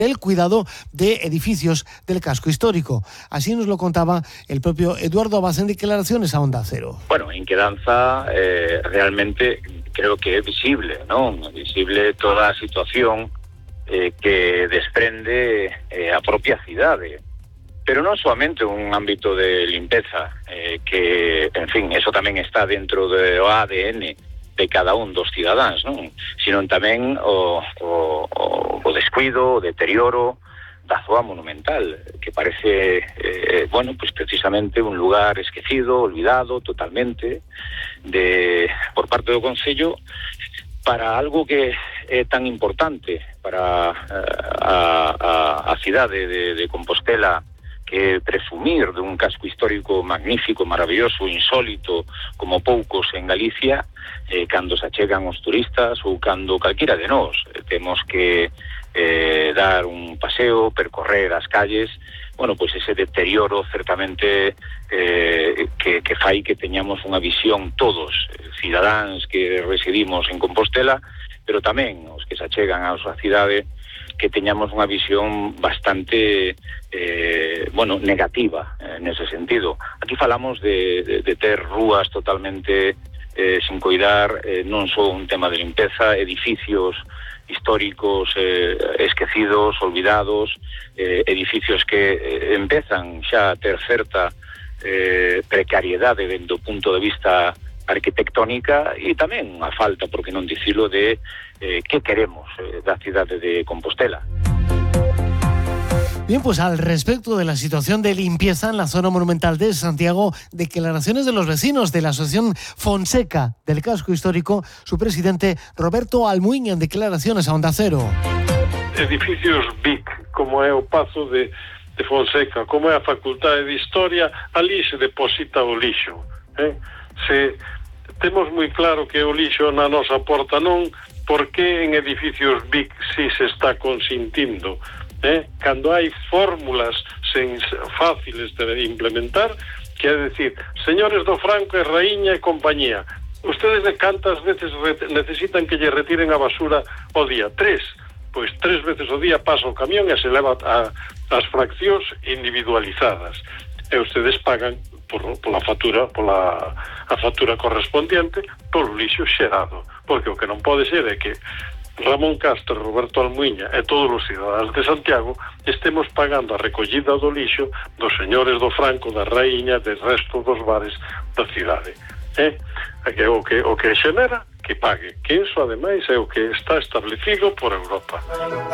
el cuidado de edificios del casco histórico. Así nos lo contaba el propio Eduardo Abas en declaraciones a Onda Cero. Bueno, en Quedanza realmente creo que é visible, non? Visible toda a situación que desprende a propia cidade. Pero non soamente un ámbito de limpeza, que, en fin, eso tamén está dentro do ADN de cada un dos cidadáns, non? Sino tamén o descuido, o deterioro da zoa monumental, que parece, pues precisamente un lugar esquecido, olvidado totalmente por parte do Concello para algo que é tan importante para a cidade de Compostela, que presumir dun casco histórico magnífico, maravilloso, insólito, como poucos en Galicia, cando se achegan os turistas ou cando calquera de nós temos que dar un paseo, percorrer as calles, bueno, pois ese deterioro certamente que fai que teñamos unha visión todos, cidadáns que residimos en Compostela, pero tamén os que se achegan á súa cidade, que teñamos unha visión bastante negativa nese sentido. Aquí falamos de ter rúas totalmente sin coidar, non só un tema de limpeza, edificios históricos esquecidos, olvidados, edificios que empezan xa a ter certa precariedade dentro do punto de vista arquitectónica e tamén unha falta, por que non dicilo, de que queremos da cidade de Compostela. Bien, pues al respecto de la situación de limpieza en la zona monumental de Santiago, declaraciones de los vecinos de la asociación Fonseca del casco histórico, su presidente Roberto Almuín en declaraciones a Onda Cero. Edificios BIC, como é o Pazo de Fonseca, como é a Facultade de Historia, ali se deposita o lixo. Se temos moi claro que o lixo na nosa porta non, por que en edificios BIC si se está consintindo? Cando hai fórmulas fáciles de implementar, que é decir, señores do Franco e Raíña e compañía, ustedes de cantas veces necesitan que lle retiren a basura o día? 3. Pois 3 veces o día pasa o camión e se leva as fraccións individualizadas. E ustedes pagan pola factura correspondiente polo lixo xerado, porque o que non pode ser é que Ramón Castro, Roberto Almuíña e todos os cidadáns de Santiago estemos pagando a recollida do lixo dos señores do Franco, da Raíña, del resto dos bares da cidade. O que xenera, que pague, que iso ademais é o que está establecido por Europa.